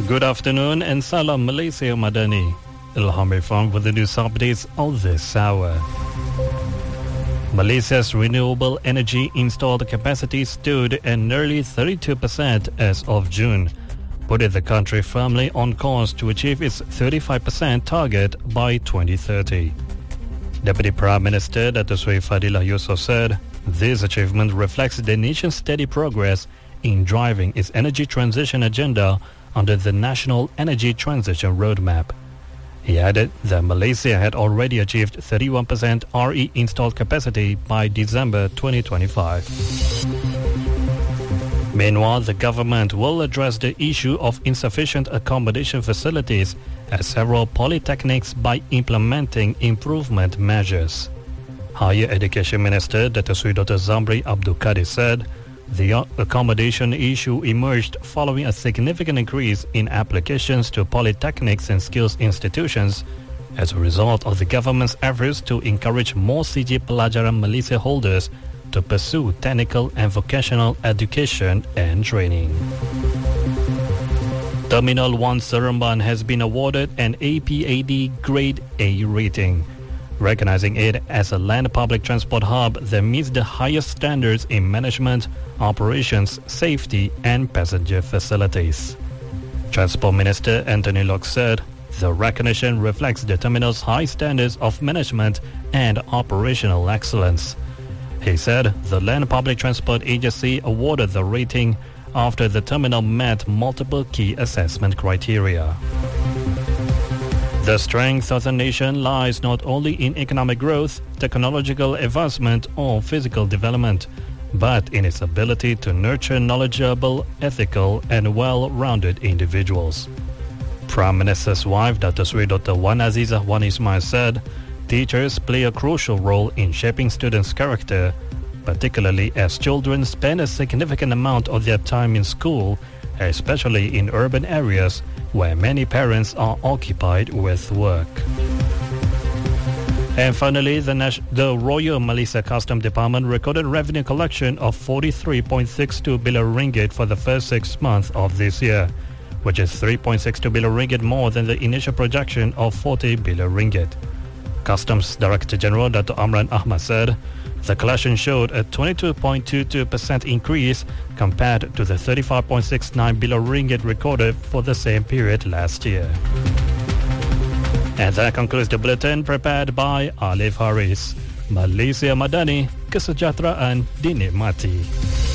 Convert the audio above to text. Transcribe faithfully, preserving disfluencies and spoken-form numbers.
Good afternoon and Salam Malaysia Madani. Ilham Irfan with the news updates of this hour. Malaysia's renewable energy installed capacity stood at nearly thirty-two percent as of June, putting the country firmly on course to achieve its thirty-five percent target by twenty thirty. Deputy Prime Minister Dato' Sri Fadilah Yusof said, this achievement reflects the nation's steady progress in driving its energy transition agenda under the National Energy Transition Roadmap. He added that Malaysia had already achieved thirty-one percent R E installed capacity by December twenty twenty-five. Meanwhile, the government will address the issue of insufficient accommodation facilities at several polytechnics by implementing improvement measures. Higher Education Minister Dato' Sri Doctor Zamri Abdul Kadir said, the accommodation issue emerged following a significant increase in applications to polytechnics and skills institutions as a result of the government's efforts to encourage more C G Pelajaran Malaysia holders to pursue technical and vocational education and training. Terminal one Seremban has been awarded an A P A D Grade A rating, recognizing it as a land public transport hub that meets the highest standards in management, operations, safety and passenger facilities. Transport Minister Anthony Locke said, the recognition reflects the terminal's high standards of management and operational excellence. He said the Land Public Transport Agency awarded the rating after the terminal met multiple key assessment criteria. The strength of the nation lies not only in economic growth, technological advancement or physical development, but in its ability to nurture knowledgeable, ethical and well-rounded individuals. Prime Minister's wife, Dato' Sri Doctor Wan Azizah Wan Ismail said, teachers play a crucial role in shaping students' character, particularly as children spend a significant amount of their time in school, especially in urban areas where many parents are occupied with work. And finally, the, Nas- the Royal Malaysia Customs Department recorded revenue collection of forty-three point six two billion ringgit for the first six months of this year, which is three point six two billion ringgit more than the initial projection of forty billion ringgit. Customs Director General Dato' Amran Ahmad said, the collection showed a twenty-two point two two percent increase compared to the thirty-five point six nine billion ringgit recorded for the same period last year. And that concludes the bulletin prepared by Alif Haris. Malaysia Madani, kesejahteraan dinikmati.